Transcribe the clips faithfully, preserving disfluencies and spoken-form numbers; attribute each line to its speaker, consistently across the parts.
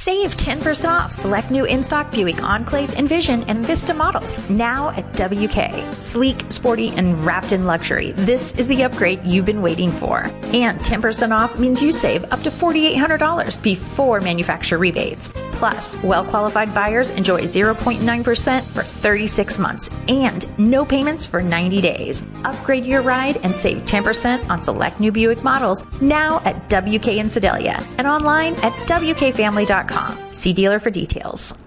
Speaker 1: Save ten percent off select new in-stock Buick Enclave, Envision, and Vista models now at W K. Sleek, sporty, and wrapped in luxury. This is the upgrade you've been waiting for. And ten percent off means you save up to four thousand eight hundred dollars before manufacturer rebates. Plus, well-qualified buyers enjoy zero point nine percent for thirty-six months and no payments for ninety days. Upgrade your ride and save ten percent on select new Buick models now at W K in Sedalia and online at W K family dot com. See dealer for details.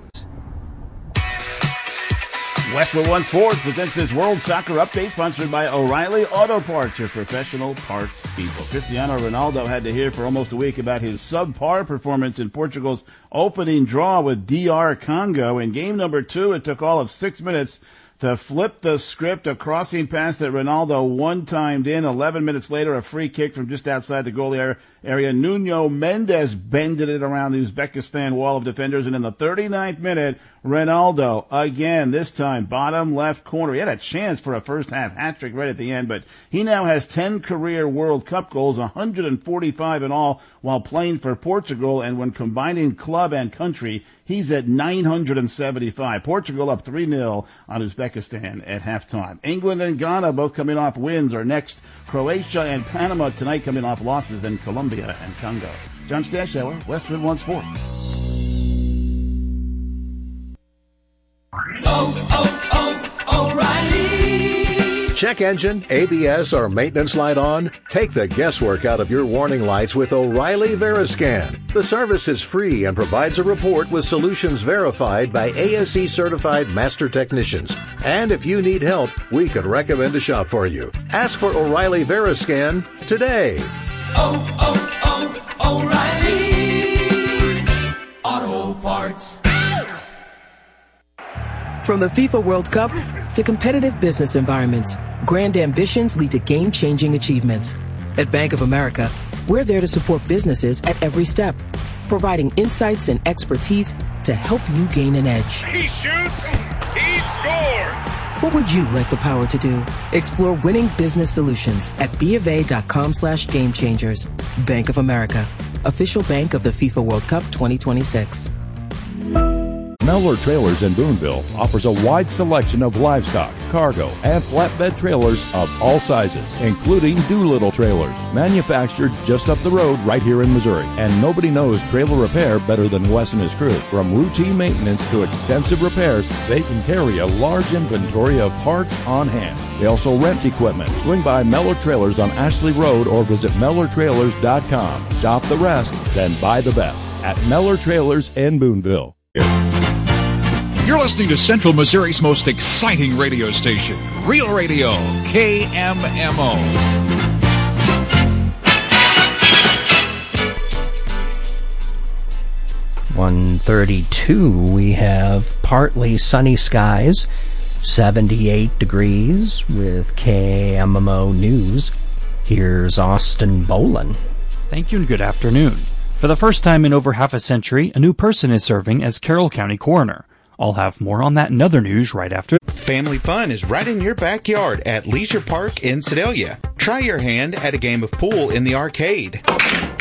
Speaker 2: Westwood One Sports presents this World Soccer Update sponsored by O'Reilly Auto Parts, your professional parts people. Cristiano Ronaldo had to hear for almost a week about his subpar performance in Portugal's opening draw with D R Congo. In game number two, it took all of six minutes to flip the script, a crossing pass that Ronaldo one-timed in. Eleven minutes later, a free kick from just outside the goal area. Nuno Mendes bended it around the Uzbekistan wall of defenders. And in the thirty-ninth minute, Ronaldo, again, this time, bottom left corner. He had a chance for a first-half hat-trick right at the end, but he now has ten career World Cup goals, one hundred forty-five in all, while playing for Portugal. And when combining club and country, he's at nine hundred seventy-five. Portugal up three nil on Uzbekistan at halftime. England and Ghana both coming off wins are next. Croatia and Panama tonight coming off losses, then Colombia and Congo. John Stashower, Westwood One Sports.
Speaker 3: Oh, oh, oh, O'Reilly!
Speaker 4: Check engine, A B S, or maintenance light on? Take the guesswork out of your warning lights with O'Reilly Veriscan. The service is free and provides a report with solutions verified by A S E certified master technicians. And if you need help, we could recommend a shop for you. Ask for O'Reilly Veriscan today.
Speaker 3: Oh, oh, oh, O'Reilly Auto Parts.
Speaker 5: From the FIFA World Cup to competitive business environments, grand ambitions lead to game-changing achievements. At Bank of America, we're there to support businesses at every step, providing insights and expertise to help you gain an edge.
Speaker 6: He shoots, he scores!
Speaker 5: What would you like the power to do? Explore winning business solutions at BofA.com slash game changers. Bank of America, official bank of the FIFA World Cup twenty twenty-six.
Speaker 7: Mellor Trailers in Boonville offers a wide selection of livestock, cargo, and flatbed trailers of all sizes, including Doolittle trailers, manufactured just up the road right here in Missouri. And nobody knows trailer repair better than Wes and his crew. From routine maintenance to extensive repairs, they can carry a large inventory of parts on hand. They also rent equipment. Swing by Mellor Trailers on Ashley Road or visit Mellor Trailers dot com. Shop the rest, then buy the best at Mellor Trailers in Boonville.
Speaker 8: You're listening to Central Missouri's most exciting radio station, Real Radio, K M M O.
Speaker 9: one thirty-two, we have partly sunny skies, seventy-eight degrees with K M M O News. Here's Austin Bolin.
Speaker 10: Thank you and good afternoon. For the first time in over half a century, a new person is serving as Carroll County Coroner. I'll have more on that and other news right after.
Speaker 11: Family fun is right in your backyard at Leisure Park in Sedalia. Try your hand at a game of pool in the arcade.